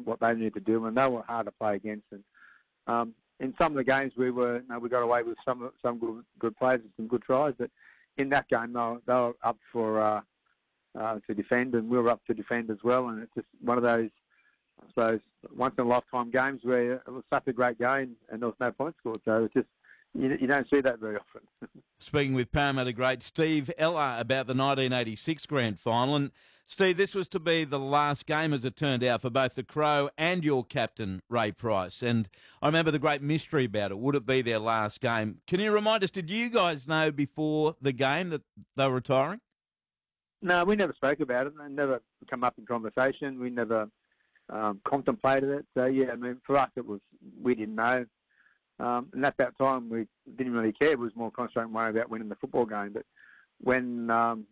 what they needed to do, and they were hard to play against. And in some of the games, we got away with some good plays and some good tries, but in that game, they were up for to defend, and we were up to defend as well. And it's just one of those, I suppose, once in a lifetime games where it was such a great game and there was no points scored. So it's just you don't see that very often. Speaking with Parramatta great Steve Ella about the 1986 Grand Final. And Steve, this was to be the last game, as it turned out, for both the Crow and your captain, Ray Price. And I remember the great mystery about it. Would it be their last game? Can you remind us, did you guys know before the game that they were retiring? No, we never spoke about it. It never come up in conversation. We never contemplated it. So, yeah, I mean, for us, we didn't know. And at that time, we didn't really care. It was more concentrating worry about winning the football game. But when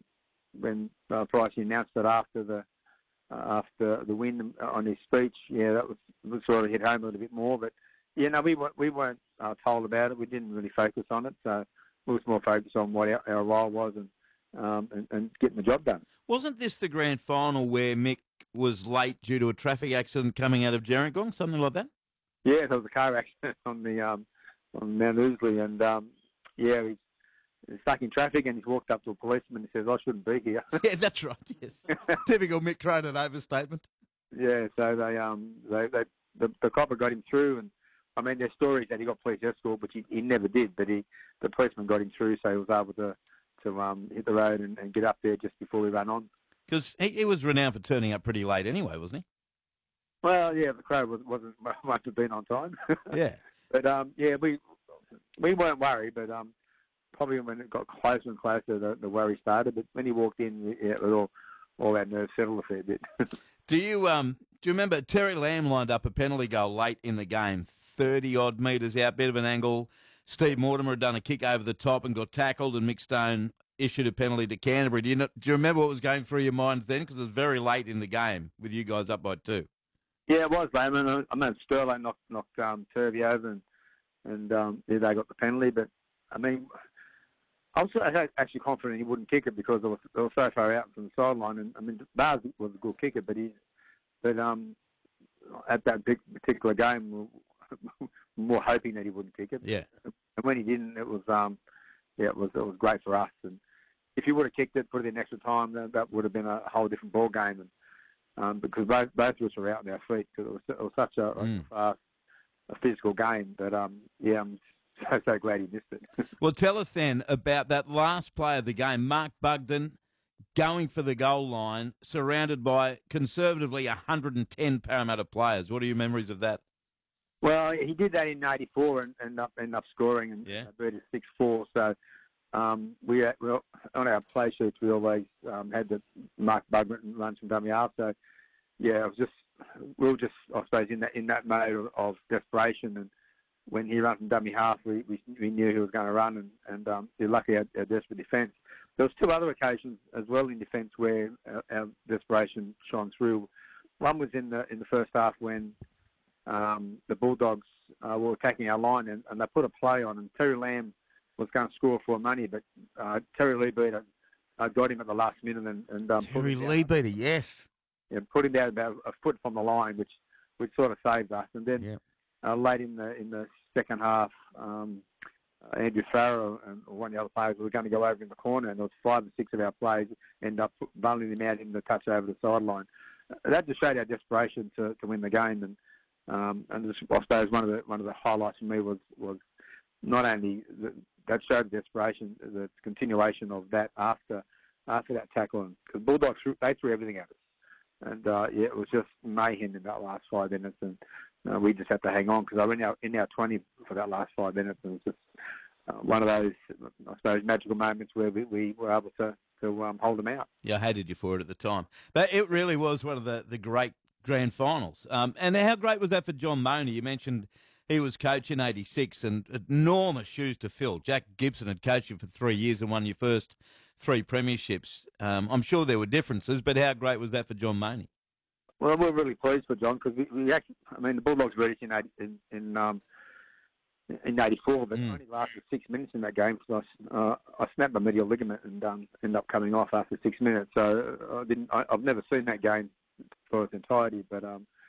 Pricey announced it after the win on his speech, yeah, that was sort of hit home a little bit more. But yeah, no, we weren't told about it. We didn't really focus on it. So we was more focused on what our role was and getting the job done. Wasn't this the grand final where Mick was late due to a traffic accident coming out of Gerringong, something like that? Yeah, there was a car accident on Mount Ousley, and yeah, he's stuck in traffic, and he's walked up to a policeman and says, "I shouldn't be here." Yeah, that's right. Yes, typical Mick Cronin overstatement. Yeah, so the copper got him through, and I mean, there's stories that he got police escort, which he never did, but the policeman got him through, so he was able to hit the road and get up there just before we ran on. Because he was renowned for turning up pretty late anyway, wasn't he? Well, yeah, the Crow wasn't much have been on time. Yeah. But, yeah, we weren't worried, but probably when it got closer and closer, the worry started. But when he walked in, yeah, all our nerves settled a fair bit. Do you remember Terry Lamb lined up a penalty goal late in the game, 30-odd metres out, bit of an angle. Steve Mortimer had done a kick over the top and got tackled, and Mick Stone issued a penalty to Canterbury. Do you remember what was going through your minds then? Because it was very late in the game with you guys up by 2. Yeah, it was, Layman. I mean, Sterling knocked Turvey over, and yeah, they got the penalty. But I mean, I was actually confident he wouldn't kick it because they were so far out from the sideline. And I mean, Bars was a good kicker, but at that particular game, we were more hoping that he wouldn't kick it. Yeah. And when he didn't, it was it was great for us. And if he would have kicked it, put it in extra time, that would have been a whole different ball game. And because both of us were out on our feet, because it was such a physical game that yeah, I'm so glad he missed it. Well, tell us then about that last play of the game, Mark Bugden going for the goal line, surrounded by conservatively 110 Parramatta players. What are your memories of that? Well, he did that in '84 and ended up scoring and beat us 6-4. So we on our play sheets we always had the Mark Bugden runs from dummy half. So yeah, we were just I suppose in that mode of desperation. And when he ran from dummy half, we knew he was going to run, and we're lucky our desperate defence. There was 2 other occasions as well in defence where our desperation shone through. One was in the first half when the Bulldogs were attacking our line, and they put a play on, and Terry Lamb was going to score for money, but Terry Leabeater got him at the last minute and Terry Leabeater, yes, yeah, put him down about a foot from the line, which sort of saved us. And then late in the second half, Andrew Farrow and one of the other players were going to go over in the corner, and there was 5 or 6 of our players end up bundling him out in the touch over the sideline. That just showed our desperation to win the game, and just, I suppose one of the highlights for me was not only that showed the desperation, the continuation of that after that tackle, because Bulldogs they threw everything at us, and yeah, it was just mayhem in that last 5 minutes, and we just had to hang on because I went in our 20 for that last 5 minutes, and it was just one of those, I suppose, magical moments where we were able to hold them out. Yeah, I hated you for it at the time, but it really was one of the great grand finals. And how great was that for John Mooney? You mentioned he was coach in '86, and enormous shoes to fill. Jack Gibson had coached you for 3 years and won your first 3 premierships. I'm sure there were differences, but how great was that for John Mooney? Well, we're really pleased for John because we actually, I mean, the Bulldogs beat us in '84, but only lasted 6 minutes in that game because I snapped my medial ligament and ended up coming off after 6 minutes. So I've never seen that game for its entirety, but